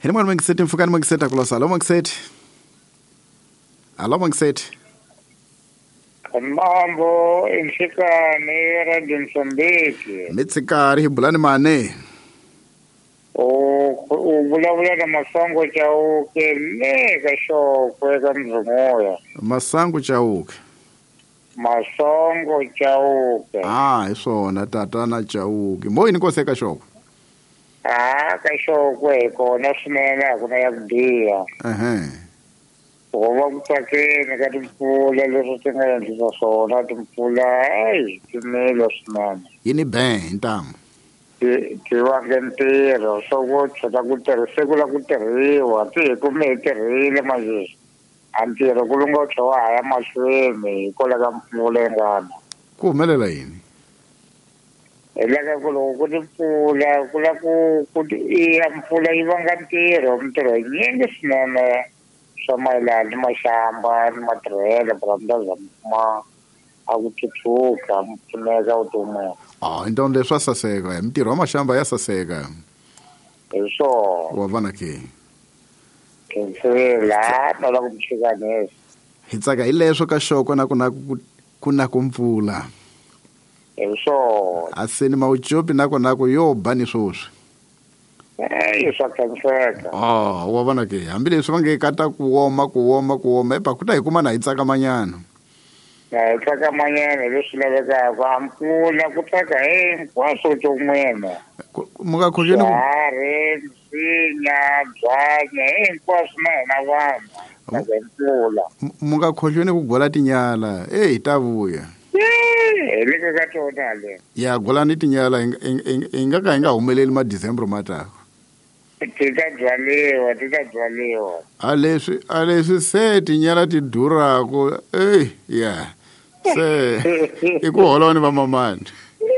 Hini mwana Mangiseti mfukani Mangiseti akulosa. Alo Mangiseti. Alo Mangiseti. Mambo inshikani Radio Msambiki. Mitsikari hibulani mane. Uvulavula na Masango Chauke lega shokwe ka Mzumuya. Masango Chauke. Masango Chauke. Iswona tatana Chauke. Mo ini kose ka shokwe. Ka shokwe kona swinene kuna ya kubiha. Kuva kutsakeni ka timpfula leswi ti nga endlisa swona timpfula timile swinene. Yini ntamu. Ti vange ntirho swo ku tshata ku tirhiseka ku tirhiwa ti hi kume hi tirhile manjhe a ntirho ku lunga tlhe wa haya mahlweni hikola ka mpfula yi ngana. Ku humelela yini? Hi laka ku loko ku timpfula ku la ku mpfula yi vanga mintirho yinyingi swinene swa mayelana ni maxamba ni matirhelo brandaza ma a ku tshutsuka mpfuneka vutomi. Então leswi swa saseka mintirho wa maxamba ya saseka. Hi swona. Wa vana ke. Kensela no la ku mchikanisa. Hi tsaka hi leswo ka shoko na ku mpfula. Hi swona. Aseni mauchopi nako yo bani swoswi. Swa kenseka. Wa vana ke hambileswi va nge kata ku woma epakuta hi kuma na hi tsaka manyana. Hi tsaka manyana leswi lavekaka mpfula ku tsaka hinkwaswo tin'wena. Muka khojeni misinya byanyi hinkwaswo na hina vanhu mpfula. Muka khojeni ku gola tinyala hi ta vuya. Hi le ka tona le. Ya gola ni tinyala hi nga humeleli ma December matako. Ti ta byaliwa. A leswi se tinyala ti durhako ya se i ku holoni va mamani.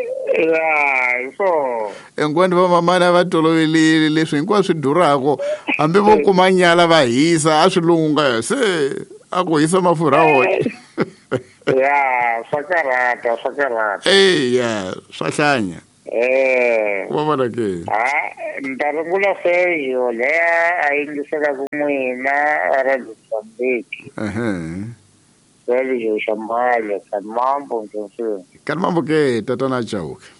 So enkwani va mamani va tolovelile leswi hinkwaswo swi durhako hambi vo kuma nyala va hisa a swi lunga se a ku hisa mafurha wona. Swa karhata. Swa hlanya. Wa vona ke. Ni ta rungula feyo leya a yingiselaku n'wina a Radio Msambiki. Sergio Shambale, Kanmambo Msambiki. Kanmambo ke tatana Chauke.